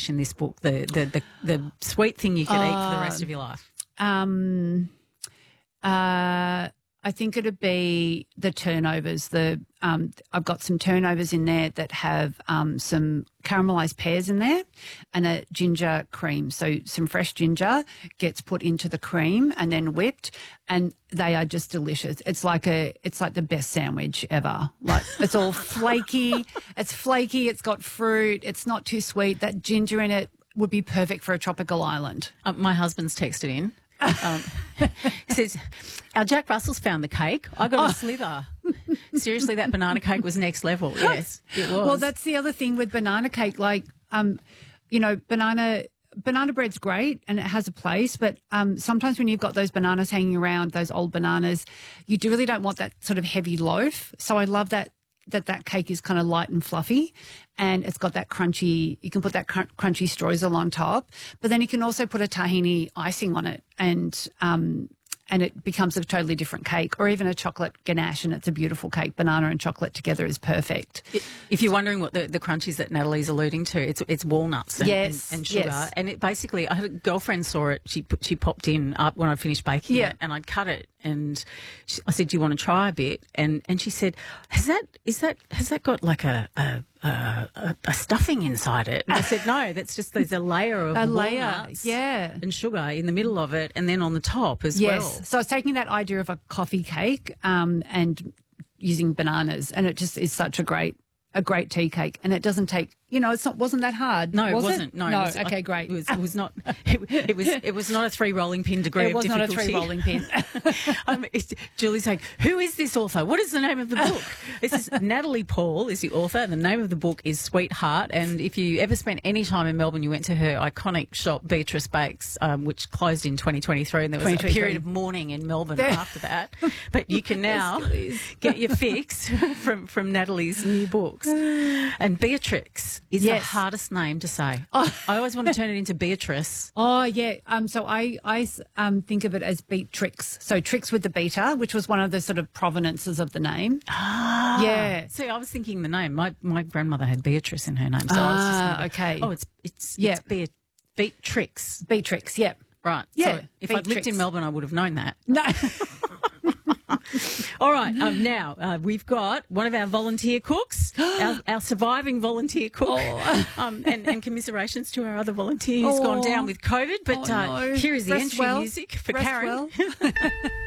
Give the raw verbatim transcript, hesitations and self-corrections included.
much in this book? The the the, the sweet thing you could uh, eat for the rest of your life. Um, uh, I think it'd be the turnovers. The um, I've got some turnovers in there that have um, some caramelised pears in there and a ginger cream. So some fresh ginger gets put into the cream and then whipped, and they are just delicious. It's like a it's like the best sandwich ever. Like it's all flaky. It's flaky. It's got fruit. It's not too sweet. That ginger in it would be perfect for a tropical island. Uh, my husband's texted in. Um, he says, our Jack Russell's found the cake. I got a oh. slither. Seriously, that banana cake was next level. Yes, it was. Well, that's the other thing with banana cake. Like, um, you know, banana banana bread's great and it has a place, but um, sometimes when you've got those bananas hanging around, those old bananas, you do really don't want that sort of heavy loaf. So I love that that that cake is kind of light and fluffy, and it's got that crunchy, you can put that cr- crunchy streusel on top, but then you can also put a tahini icing on it, and um, and it becomes a totally different cake, or even a chocolate ganache, and it's a beautiful cake. Banana and chocolate together is perfect. If you're wondering what the, the crunchies that Natalie's alluding to, it's it's walnuts and, yes, and, and sugar. Yes. And it basically, I had a girlfriend saw it, she put, she popped in up when I finished baking yeah. it, and I'd cut it, and she, I said, do you want to try a bit? And and she said, has that, is that, has that got like a, a Uh, a, a stuffing inside it? And I said, no, that's just, there's a layer of a layer, walnuts yeah, and sugar in the middle of it, and then on the top as yes. well. So I was taking that idea of a coffee cake um, and using bananas, and it just is such a great a great tea cake, and it doesn't take, you know, it's not wasn't that hard. No, was it wasn't. It? No, no. It was, okay, I, great. It was, it was not. It, it was. It was not a three rolling pin degree it of difficulty. It was not a three rolling pin. um, Julie's saying, "Who is this author? What is the name of the book?" This is Natalie Paul is the author. The name of the book is Sweetheart. And if you ever spent any time in Melbourne, you went to her iconic shop, Beatrice Bakes, um, which closed in twenty twenty-three, and there was a period of mourning in Melbourne there. after that. But you can now get your fix from from Natalie's new books. And Beatrix is yes. the hardest name to say. Oh. I always want to turn it into Beatrice. Oh, yeah. Um, so I, I um, think of it as Beatrix. So Trix with the beta, which was one of the sort of provenances of the name. Ah. Yeah. See, I was thinking the name. My my grandmother had Beatrice in her name. So ah, I was just thinking, okay. Oh, it's, it's, yeah. it's Be- Beatrix. Beatrix, yeah. Right. Yeah. So if I'd lived in Melbourne, I would have known that. No. All right, um, now uh, we've got one of our volunteer cooks, our, our surviving volunteer cook, oh. um, and, and commiserations to our other volunteer who's oh. gone down with COVID. But oh, uh, no. here is the Rest entry well. music for Rest Karen. Well.